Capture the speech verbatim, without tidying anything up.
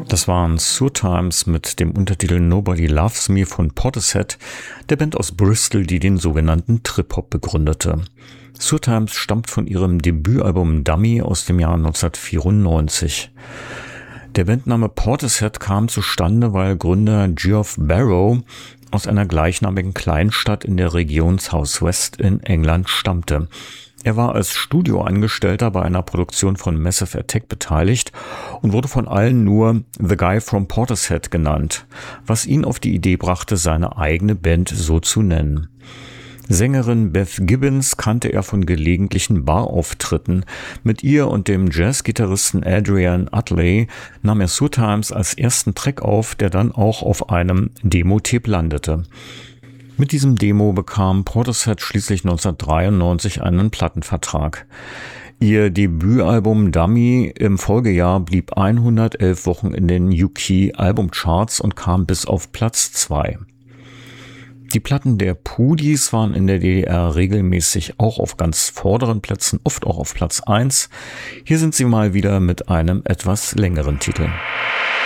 Das waren Surtimes mit dem Untertitel Nobody Loves Me von Portishead, der Band aus Bristol, die den sogenannten Trip-Hop begründete. Surtimes stammt von ihrem Debütalbum Dummy aus dem Jahr neunzehnhundertvierundneunzig. Der Bandname Portishead kam zustande, weil Gründer Geoff Barrow aus einer gleichnamigen Kleinstadt in der Region South West in England stammte. Er war als Studioangestellter bei einer Produktion von Massive Attack beteiligt und wurde von allen nur The Guy from Portishead genannt, was ihn auf die Idee brachte, seine eigene Band so zu nennen. Sängerin Beth Gibbons kannte er von gelegentlichen Barauftritten. Mit ihr und dem Jazzgitarristen Adrian Utley nahm er Surtimes als ersten Track auf, der dann auch auf einem Demo-Tape landete. Mit diesem Demo bekam Portishead schließlich neunzehnhundertdreiundneunzig einen Plattenvertrag. Ihr Debütalbum Dummy im Folgejahr blieb hundertelf Wochen in den U K-Albumcharts und kam bis auf Platz zwei. Die Platten der Pudis waren in der D D R regelmäßig auch auf ganz vorderen Plätzen, oft auch auf Platz eins. Hier sind sie mal wieder mit einem etwas längeren Titel.